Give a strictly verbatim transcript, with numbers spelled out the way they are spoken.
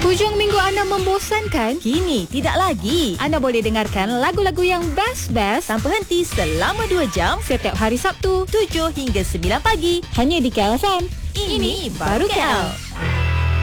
Hujung minggu anda membosankan? Kini tidak lagi. Anda boleh dengarkan lagu-lagu yang best-best Tanpa henti selama dua jam setiap hari Sabtu tujuh hingga sembilan pagi. hanya di K L F M. Ini baru K L.